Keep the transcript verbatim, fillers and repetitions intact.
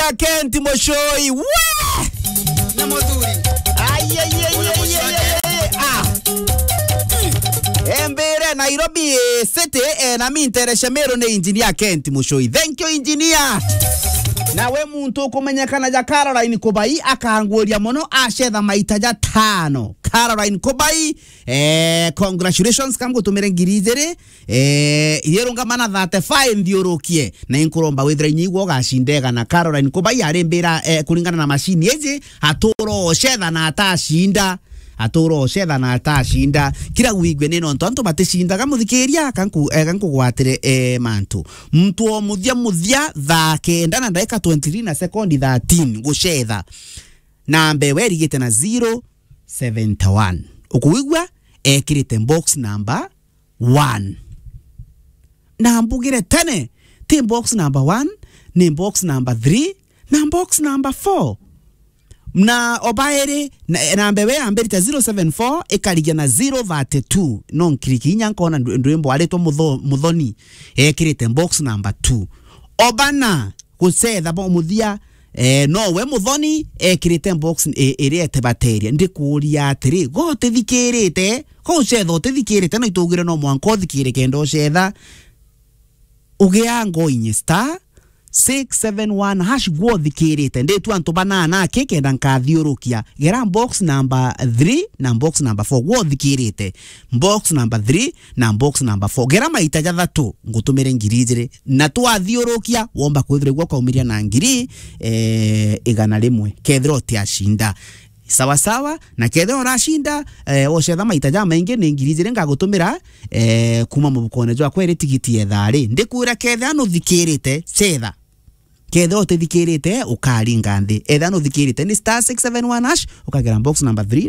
engineer Kent Moshoi. We! Na moduri. Ay ay ay ay. Ah. Embere Nairobi City na mintere shemero ne engineer Kent Moshoi. Thank you engineer. Na we muntu kumenyekana ja Caroline Kubai akaanguria mono achetha maita ja tano. Caroline Kubai, eh, congratulations kangu tumire ngirizere, eh, yerunga mana thirty-five ndiurukie na inkuromba withira nyigwo gacindega na Caroline Kubai arembera eh, kulingana na machine eje aturo chetha na atashinda aturo chetha na atashinda kira wigwe nino ntonto batishindaga muthikiria kanku eh, kanku gwatire eh, mantu mtu o muthia muthia tha kenda na dakika twenty-three na sekondi thirteen guchetha na mbewe rigite na zero seventy-one ukuwigwa ekirite box number one na mbugire tene team box number one ni box number three na box number four na obaere na, na mbewe amberita zero seven four ekarigia na zero thirty-two no nkiriki nyankona ndwembo aletwa mutho muthoni ekirite box number two obana kusetha bo muthia eh no we muthoni ekirite box irete bateria ndikuria atiri go tithikirite ko cetho tithikirite no itugire no mwanko thikire kendo cetha ugiango inye star six seven one hash go thikirite ndetu antu banana keke ndankathiurukia gera box number three na box number four go thikirite box number three na box number four gera maita ja thatu ngutumire ngirijire na twathiurukia womba kwithire gwa kaumiria na ngiri eh igana rimwe kethiro ti ashinda sawa sawa na kethiro orashinda eh ocetha maita ja maingi ni ngirijire ngagutumira eh kuma mubukone jwa kwere tigiti ethari ndikwira kethira no thikirite cetha ketho te thikirite ukaringa nthi etha no thikirite ni star six seven one hash ukagera box number three